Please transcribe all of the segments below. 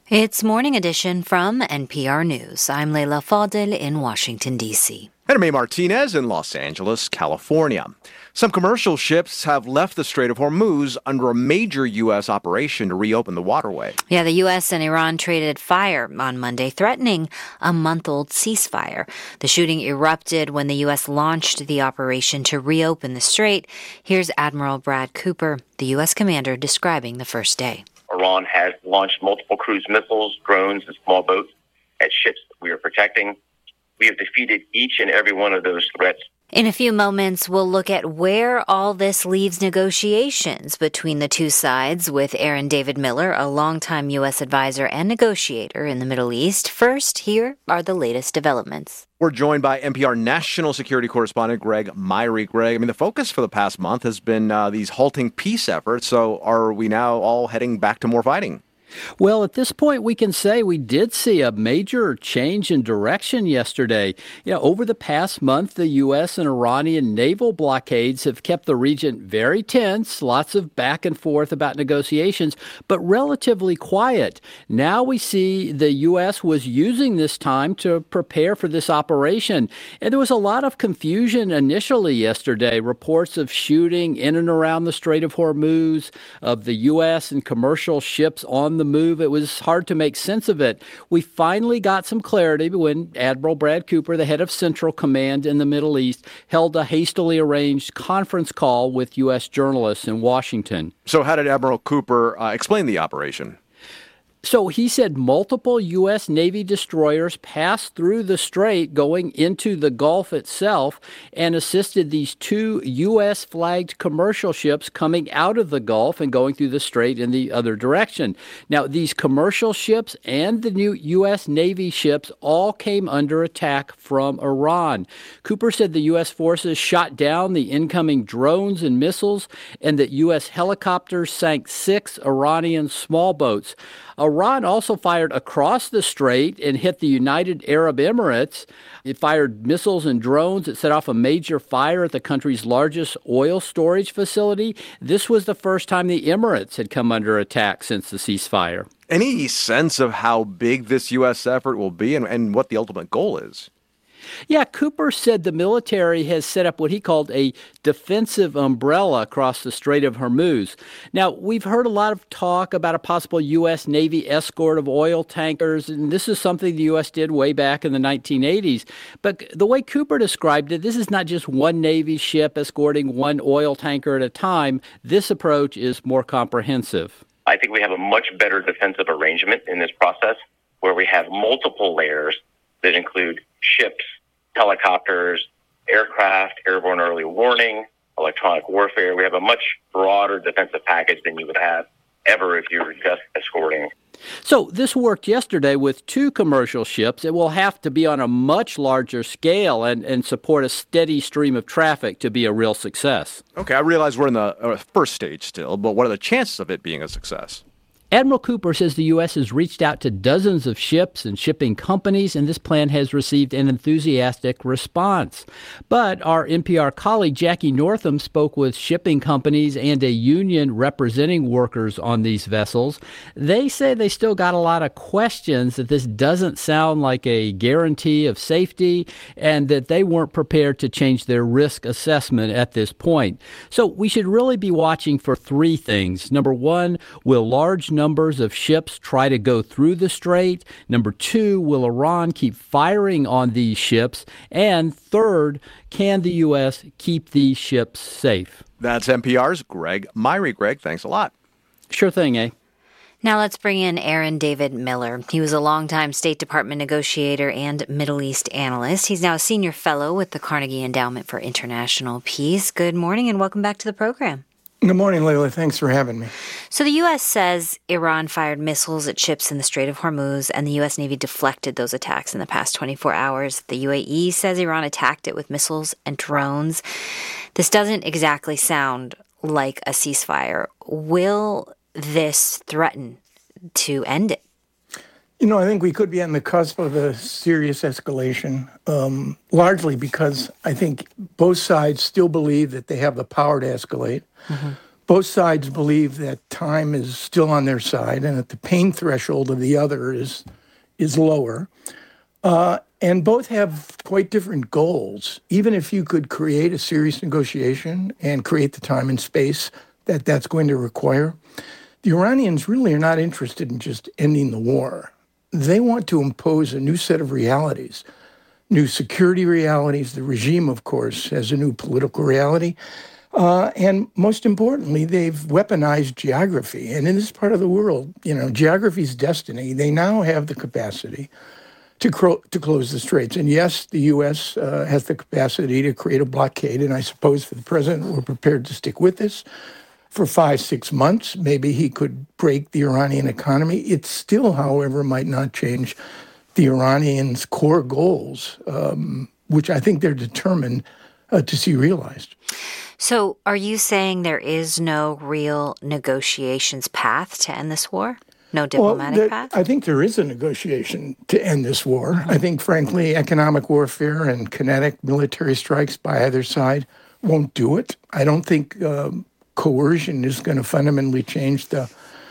It's Morning Edition from NPR News. I'm Leila Fadel in Washington, D.C. And I'm May Martinez in Los Angeles, California. Some commercial ships have left the Strait of Hormuz under a major U.S. operation to reopen the waterway. Yeah, the U.S. and Iran traded fire on Monday, threatening a month-old ceasefire. The shooting erupted when the U.S. launched the operation to reopen the strait. Here's Admiral Brad Cooper, the U.S. commander, describing the first day. Iran has launched multiple cruise missiles, drones, and small boats at ships that we are protecting. We have defeated each and every one of those threats. In a few moments, we'll look at where all this leaves negotiations between the two sides with Aaron David Miller, a longtime U.S. advisor and negotiator in the Middle East. First, here are the latest developments. We're joined by NPR national security correspondent Greg Myre. Greg, the focus for the past month has been these halting peace efforts. So are we now all heading back to more fighting? Well, at this point, we can say we did see a major change in direction yesterday. Over the past month, the U.S. and Iranian naval blockades have kept the region very tense, lots of back and forth about negotiations, but relatively quiet. Now we see the U.S. was using this time to prepare for this operation. And there was a lot of confusion initially yesterday, reports of shooting in and around the Strait of Hormuz, of the U.S. and commercial ships on the move. It was hard to make sense of it. We finally got some clarity when Admiral Brad Cooper, the head of Central Command in the Middle East, held a hastily arranged conference call with U.S. journalists in Washington. So how did Admiral Cooper explain the operation? So he said multiple U.S. Navy destroyers passed through the strait going into the Gulf itself and assisted these two U.S.-flagged commercial ships coming out of the Gulf and going through the strait in the other direction. Now, these commercial ships and the new U.S. Navy ships all came under attack from Iran. Cooper said the U.S. forces shot down the incoming drones and missiles and that U.S. helicopters sank 6 Iranian small boats. Iran also fired across the strait and hit the United Arab Emirates. It fired missiles and drones. It set off a major fire at the country's largest oil storage facility. This was the first time the Emirates had come under attack since the ceasefire. Any sense of how big this U.S. effort will be and what the ultimate goal is? Yeah, Cooper said the military has set up what he called a defensive umbrella across the Strait of Hormuz. Now, we've heard a lot of talk about a possible U.S. Navy escort of oil tankers, and this is something the U.S. did way back in the 1980s. But the way Cooper described it, this is not just one Navy ship escorting one oil tanker at a time. This approach is more comprehensive. I think we have a much better defensive arrangement in this process where we have multiple layers that include ships, helicopters, aircraft, airborne early warning, electronic warfare. We have a much broader defensive package than you would have ever if you were just escorting. So this worked yesterday with 2 commercial ships. It will have to be on a much larger scale and support a steady stream of traffic to be a real success. Okay, I realize we're in the first stage still, but what are the chances of it being a success? Admiral Cooper says the U.S. has reached out to dozens of ships and shipping companies, and this plan has received an enthusiastic response. But our NPR colleague Jackie Northam spoke with shipping companies and a union representing workers on these vessels. They say they still got a lot of questions, that this doesn't sound like a guarantee of safety, and that they weren't prepared to change their risk assessment at this point. So we should really be watching for 3 things. Number 1, will large numbers of ships try to go through the strait? Number 2, will Iran keep firing on these ships? And third, can the U.S. keep these ships safe? That's NPR's Greg Myre. Greg, thanks a lot. Sure thing, eh? Now let's bring in Aaron David Miller. He was a longtime State Department negotiator and Middle East analyst. He's now a senior fellow with the Carnegie Endowment for International Peace. Good morning and welcome back to the program. Good morning, Leila. Thanks for having me. So the U.S. says Iran fired missiles at ships in the Strait of Hormuz, and the U.S. Navy deflected those attacks in the past 24 hours. The UAE says Iran attacked it with missiles and drones. This doesn't exactly sound like a ceasefire. Will this threaten to end it? I think we could be on the cusp of a serious escalation, largely because I think both sides still believe that they have the power to escalate. Mm-hmm. Both sides believe that time is still on their side and that the pain threshold of the other is lower. And both have quite different goals. Even if you could create a serious negotiation and create the time and space that that's going to require, the Iranians really are not interested in just ending the war. They want to impose a new set of realities, new security realities. The regime, of course, has a new political reality. And most importantly, they've weaponized geography. And in this part of the world, geography is destiny. They now have the capacity to close the straits. And yes, the U.S. Has the capacity to create a blockade. And I suppose for the president, we're prepared to stick with this for 5-6 months. Maybe he could break the Iranian economy. It still, however, might not change the Iranians' core goals, which I think they're determined to see realized. So are you saying there is no real negotiations path to end this war? No diplomatic path? I think there is a negotiation to end this war. Mm-hmm. I think, frankly, economic warfare and kinetic military strikes by either side won't do it. I don't think coercion is going to fundamentally change the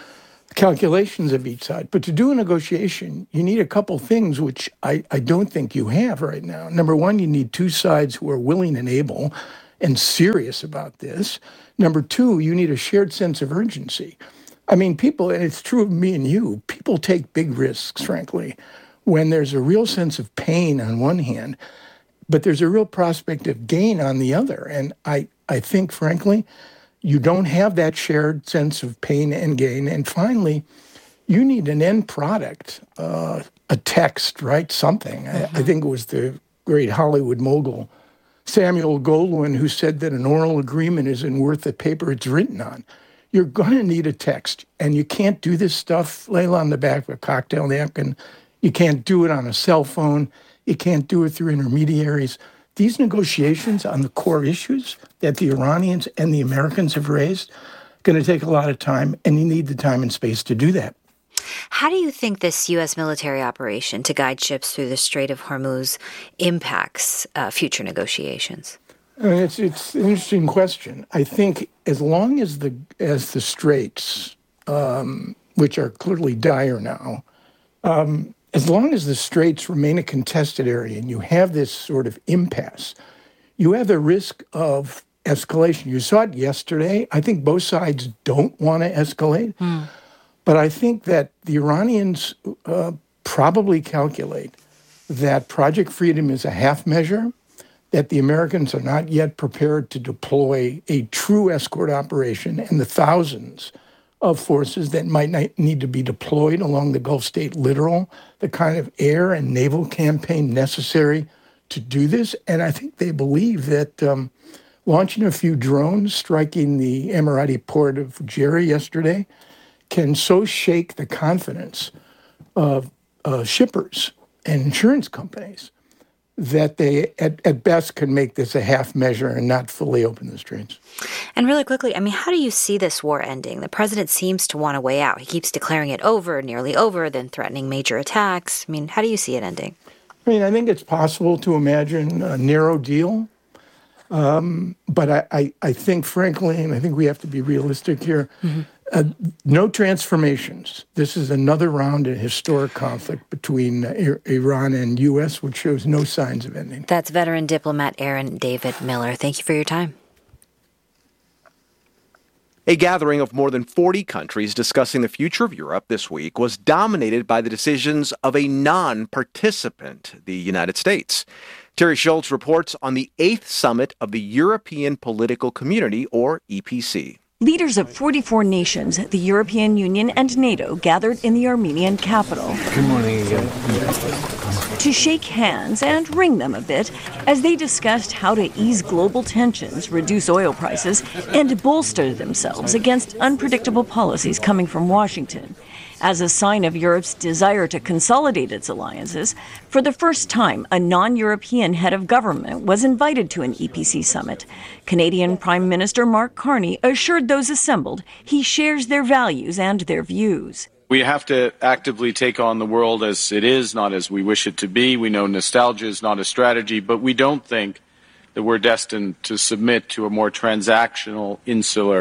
calculations of each side. But to do a negotiation, you need a couple things, which I don't think you have right now. Number one, you need two sides who are willing and able and serious about this. Number two, you need a shared sense of urgency. I mean, people, and it's true of me and you, people take big risks, frankly, when there's a real sense of pain on one hand, but there's a real prospect of gain on the other. And I think, frankly, you don't have that shared sense of pain and gain. And finally, you need an end product, a text, right? Something. Mm-hmm. I think it was the great Hollywood mogul, Samuel Goldwyn, who said that an oral agreement isn't worth the paper it's written on. You're going to need a text, and you can't do this stuff, Layla, on the back of a cocktail napkin. You can't do it on a cell phone. You can't do it through intermediaries. These negotiations on the core issues that the Iranians and the Americans have raised are going to take a lot of time, and you need the time and space to do that. How do you think this U.S. military operation to guide ships through the Strait of Hormuz impacts future negotiations? I mean, it's an interesting question. I think as long as the straits, which are clearly dire now, as long as the straits remain a contested area and you have this sort of impasse, you have the risk of escalation. You saw it yesterday. I think both sides don't want to escalate. But I think that the Iranians probably calculate that Project Freedom is a half measure, that the Americans are not yet prepared to deploy a true escort operation, and the thousands of forces that might need to be deployed along the Gulf State littoral, the kind of air and naval campaign necessary to do this. And I think they believe that launching a few drones, striking the Emirati port of Fujairah yesterday, can so shake the confidence of shippers and insurance companies that they, at best, can make this a half measure and not fully open the straits. And really quickly, I mean, how do you see this war ending? The president seems to want a way out. He keeps declaring it over, nearly over, then threatening major attacks. I mean, how do you see it ending? I mean, I think it's possible to imagine a narrow deal. But I think, frankly, and I think we have to be realistic here, no transformations. This is another round in historic conflict between Iran and U.S., which shows no signs of ending. That's veteran diplomat Aaron David Miller. Thank you for your time. A gathering of more than 40 countries discussing the future of Europe this week was dominated by the decisions of a non-participant, the United States. Terry Schultz reports on the 8th summit of the European Political Community, or EPC. Leaders of 44 nations, the European Union and NATO gathered in the Armenian capital. Good morning again. To shake hands and wring them a bit as they discussed how to ease global tensions, reduce oil prices, and bolster themselves against unpredictable policies coming from Washington. As a sign of Europe's desire to consolidate its alliances, for the first time, a non-European head of government was invited to an EPC summit. Canadian Prime Minister Mark Carney assured those assembled he shares their values and their views. We have to actively take on the world as it is, not as we wish it to be. We know nostalgia is not a strategy, but we don't think that we're destined to submit to a more transactional, insular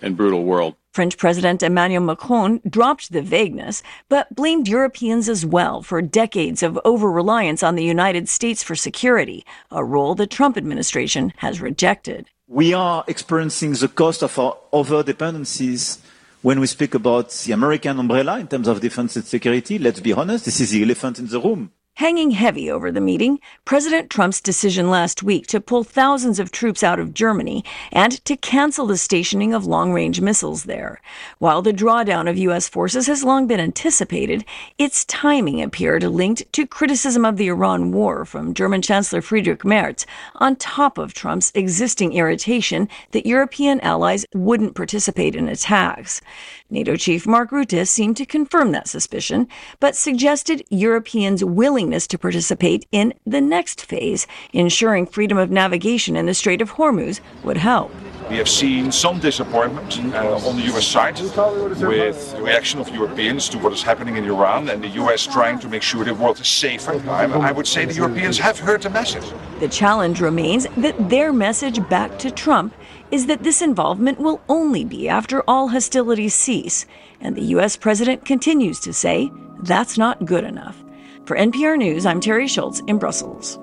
and brutal world. French President Emmanuel Macron dropped the vagueness, but blamed Europeans as well for decades of over-reliance on the United States for security, a role the Trump administration has rejected. We are experiencing the cost of our over-dependencies when we speak about the American umbrella in terms of defense and security. Let's be honest, this is the elephant in the room. Hanging heavy over the meeting, President Trump's decision last week to pull thousands of troops out of Germany and to cancel the stationing of long-range missiles there. While the drawdown of U.S. forces has long been anticipated, its timing appeared linked to criticism of the Iran war from German Chancellor Friedrich Merz, on top of Trump's existing irritation that European allies wouldn't participate in attacks. NATO chief Mark Rutte seemed to confirm that suspicion, but suggested Europeans' willingness to participate in the next phase, ensuring freedom of navigation in the Strait of Hormuz, would help. We have seen some disappointment on the U.S. side with the reaction of Europeans to what is happening in Iran and the U.S. trying to make sure the world is safer. I would say the Europeans have heard the message. The challenge remains that their message back to Trump is that this involvement will only be after all hostilities cease. And the U.S. president continues to say that's not good enough. For NPR News, I'm Terry Schultz in Brussels.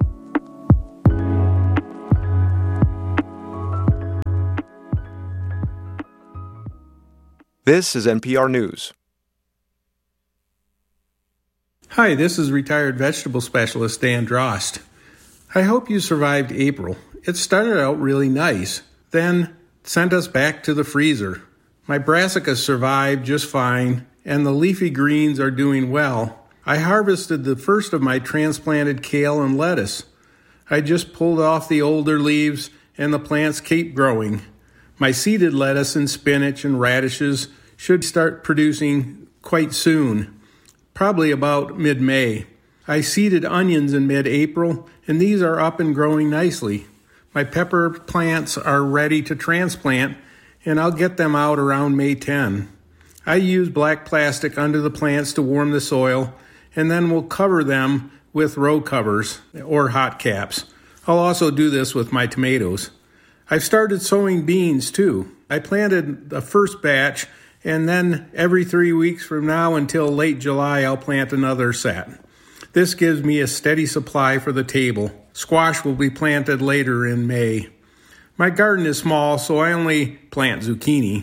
This is NPR News. Hi, this is retired vegetable specialist Dan Drost. I hope you survived April. It started out really nice, then sent us back to the freezer. My brassicas survived just fine, and the leafy greens are doing well. I harvested the first of my transplanted kale and lettuce. I just pulled off the older leaves, and the plants keep growing. My seeded lettuce and spinach and radishes should start producing quite soon, probably about mid-May. I seeded onions in mid-April, and these are up and growing nicely. My pepper plants are ready to transplant, and I'll get them out around May 10. I use black plastic under the plants to warm the soil, and then we'll cover them with row covers or hot caps. I'll also do this with my tomatoes. I've started sowing beans too. I planted the first batch, and then every 3 weeks from now until late July, I'll plant another set. This gives me a steady supply for the table. Squash will be planted later in May. My garden is small, so I only plant zucchini.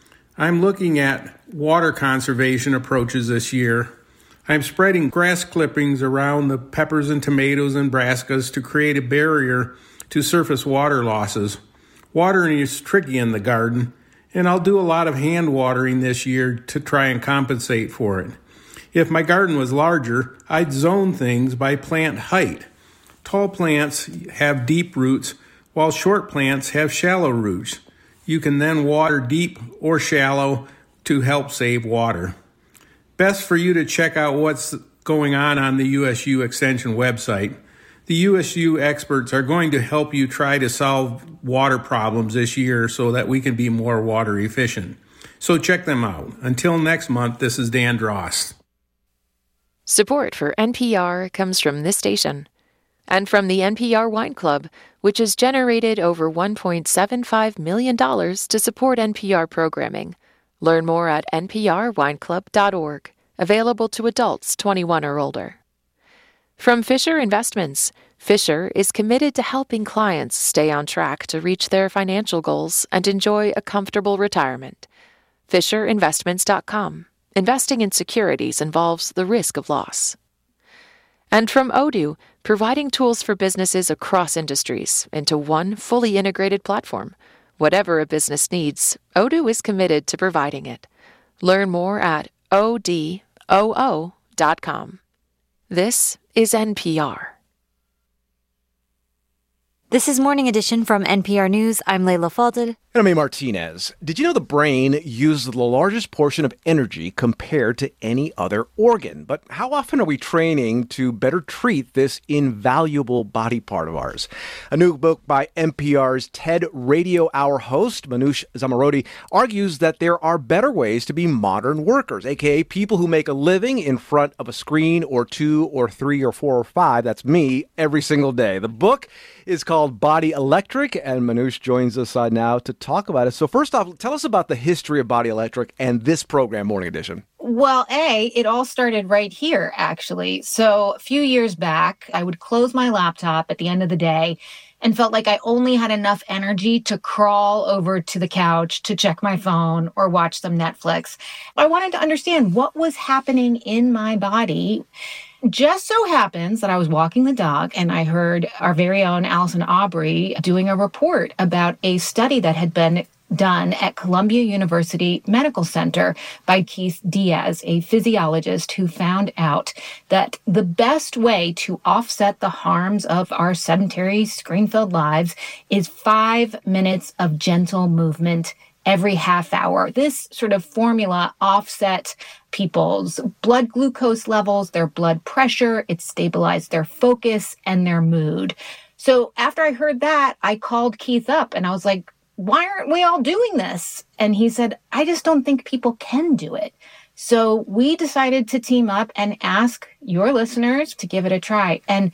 I'm looking at water conservation approaches this year. I'm spreading grass clippings around the peppers and tomatoes and brassicas to create a barrier to surface water losses. Watering is tricky in the garden, and I'll do a lot of hand watering this year to try and compensate for it. If my garden was larger, I'd zone things by plant height. Tall plants have deep roots, while short plants have shallow roots. You can then water deep or shallow to help save water. Best for you to check out what's going on the USU Extension website. The USU experts are going to help you try to solve water problems this year so that we can be more water efficient. So check them out. Until next month, this is Dan Drost. Support for NPR comes from this station and from the NPR Wine Club, which has generated over $1.75 million to support NPR programming. Learn more at nprwineclub.org. Available to adults 21 or older. From Fisher Investments, Fisher is committed to helping clients stay on track to reach their financial goals and enjoy a comfortable retirement. FisherInvestments.com. Investing in securities involves the risk of loss. And from Odoo, providing tools for businesses across industries into one fully integrated platform. Whatever a business needs, Odoo is committed to providing it. Learn more at odoo.com. This is NPR. This is Morning Edition from NPR News. I'm Leila Fadel. And I'm A. Martinez. Did you know the brain uses the largest portion of energy compared to any other organ? But how often are we training to better treat this invaluable body part of ours? A new book by NPR's TED Radio Hour host, Manoush Zomorodi, argues that there are better ways to be modern workers, a.k.a. people who make a living in front of a screen or 2 or 3 or 4 or 5, that's me, every single day. The book is called called Body Electric, and Manoush joins us now to talk about it. So first off, tell us about the history of Body Electric and this program, Morning Edition. Well, it all started right here, actually. So a few years back, I would close my laptop at the end of the day and felt like I only had enough energy to crawl over to the couch to check my phone or watch some Netflix. I wanted to understand what was happening in my body. Just so happens that I was walking the dog and I heard our very own Allison Aubrey doing a report about a study that had been done at Columbia University Medical Center by Keith Diaz, a physiologist who found out that the best way to offset the harms of our sedentary, screen-filled lives is 5 minutes of gentle movement every half hour. This sort of formula offset people's blood glucose levels, their blood pressure. It stabilized their focus and their mood. So after I heard that, I called Keith up and I was like, why aren't we all doing this? And he said, I just don't think people can do it. So we decided to team up and ask your listeners to give it a try. And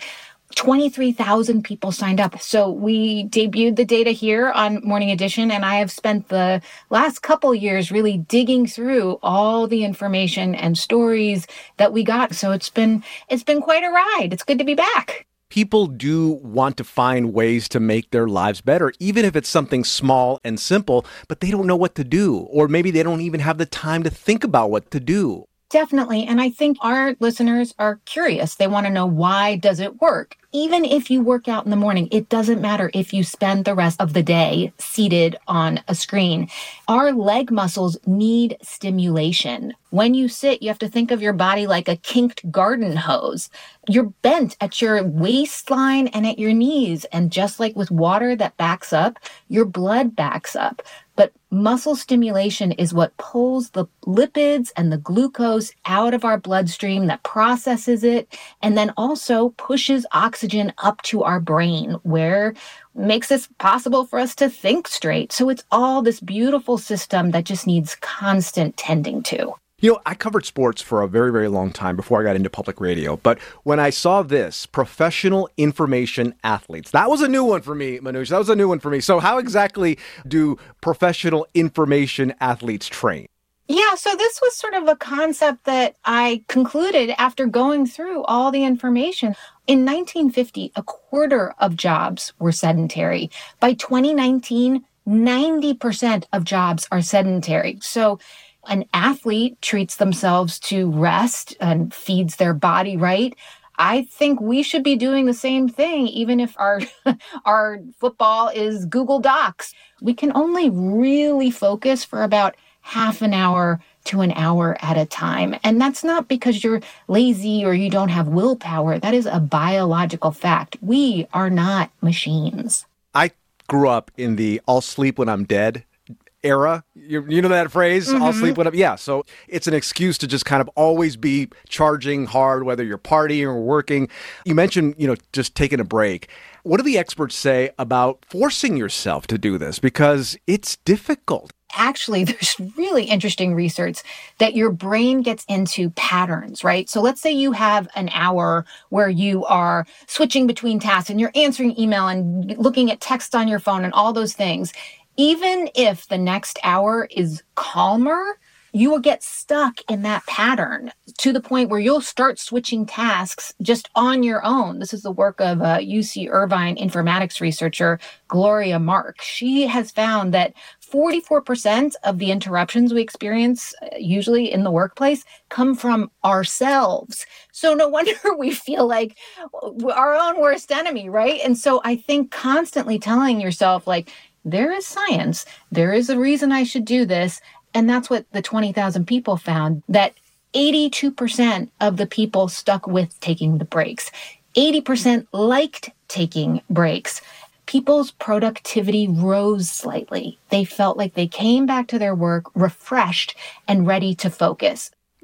23,000 people signed up. So we debuted the data here on Morning Edition, and I have spent the last couple years really digging through all the information and stories that we got. So it's been quite a ride. It's good to be back. People do want to find ways to make their lives better, even if it's something small and simple, but they don't know what to do, or maybe they don't even have the time to think about what to do. Definitely. And I think our listeners are curious. They want to know, why does it work? Even if you work out in the morning, it doesn't matter if you spend the rest of the day seated on a screen. Our leg muscles need stimulation. When you sit, you have to think of your body like a kinked garden hose. You're bent at your waistline and at your knees. And just like with water that backs up, your blood backs up. But muscle stimulation is what pulls the lipids and the glucose out of our bloodstream, that processes it, and then also pushes oxygen up to our brain, where makes it possible for us to think straight. So it's all this beautiful system that just needs constant tending to. You know, I covered sports for a very, very long time before I got into public radio. But when I saw this, professional information athletes, that was a new one for me, Manoush. That was a new one for me. So how exactly do professional information athletes train? Yeah, so this was sort of a concept that I concluded after going through all the information. In 1950, a quarter of jobs were sedentary. By 2019, 90% of jobs are sedentary. So an athlete treats themselves to rest and feeds their body right. I think we should be doing the same thing, even if our football is Google Docs. We can only really focus for about half an hour to an hour at a time. And that's not because you're lazy or you don't have willpower. That is a biological fact. We are not machines. I grew up in the I'll sleep when I'm dead era. You know that phrase? Mm-hmm. I'll sleep when I'm... Yeah, so it's an excuse to just kind of always be charging hard, whether you're partying or working. You mentioned, just taking a break. What do the experts say about forcing yourself to do this? Because it's difficult. Actually, there's really interesting research that your brain gets into patterns, right? So let's say you have an hour where you are switching between tasks and you're answering email and looking at text on your phone and all those things. Even if the next hour is calmer, you will get stuck in that pattern to the point where you'll start switching tasks just on your own. This is the work of UC Irvine informatics researcher Gloria Mark. She has found that 44% of the interruptions we experience, usually in the workplace, come from ourselves. So no wonder we feel like our own worst enemy, right? And so I think constantly telling yourself, like, there is science, there is a reason I should do this. And that's what the 20,000 people found, that 82% of the people stuck with taking the breaks. 80% liked taking breaks. People's productivity rose slightly. They felt like they came back to their work refreshed and ready to focus.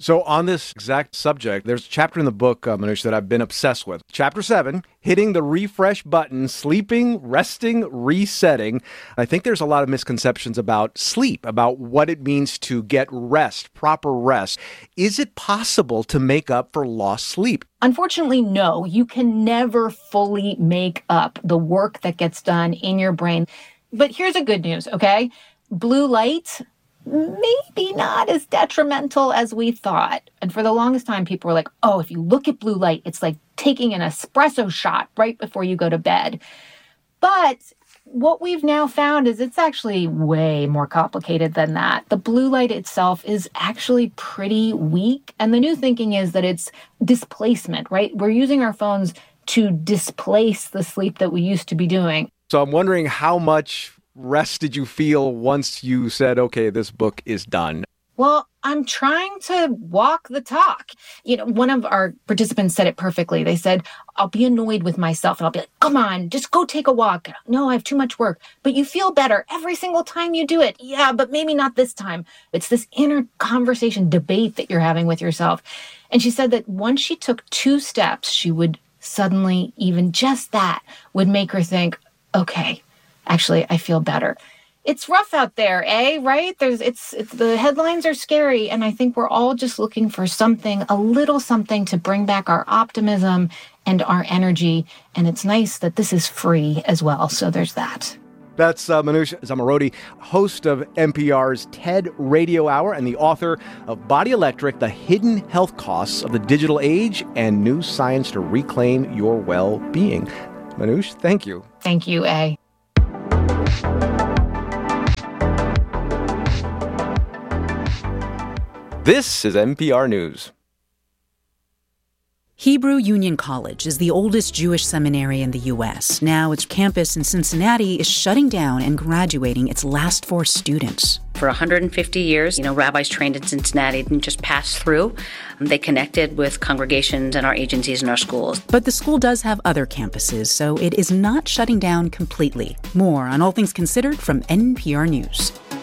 So on this exact subject, there's a chapter in the book, Manoush, that I've been obsessed with. Chapter 7, hitting the refresh button, sleeping, resting, resetting. I think there's a lot of misconceptions about sleep, about what it means to get rest, proper rest. Is it possible to make up for lost sleep? Unfortunately, no. You can never fully make up the work that gets done in your brain. But here's the good news, okay? Blue light, maybe not as detrimental as we thought. And for the longest time, people were like, oh, if you look at blue light, it's like taking an espresso shot right before you go to bed. But what we've now found is it's actually way more complicated than that. The blue light itself is actually pretty weak. And the new thinking is that it's displacement, right? We're using our phones to displace the sleep that we used to be doing. So I'm wondering, how much rest did you feel once you said, okay, this book is done? Well, I'm trying to walk the talk. One of our participants said it perfectly. They said, I'll be annoyed with myself and I'll be like, come on, just go take a walk. No, I have too much work. But you feel better every single time you do it. Yeah, but maybe not this time. It's this inner conversation debate that you're having with yourself. And she said that once she took 2 steps, she would suddenly, even just that, would make her think, okay, actually, I feel better. It's rough out there, right? The headlines are scary, and I think we're all just looking for something, a little something to bring back our optimism and our energy. And it's nice that this is free as well. So there's that. That's Manoush Zomorodi, host of NPR's TED Radio Hour and the author of Body Electric, The Hidden Health Costs of the Digital Age and New Science to Reclaim Your Well-Being. Manoush, thank you. Thank you, A. This is NPR News. Hebrew Union College is the oldest Jewish seminary in the U.S. Now its campus in Cincinnati is shutting down and graduating its last 4 students. For 150 years, rabbis trained in Cincinnati didn't just pass through. They connected with congregations and our agencies and our schools. But the school does have other campuses, so it is not shutting down completely. More on All Things Considered from NPR News.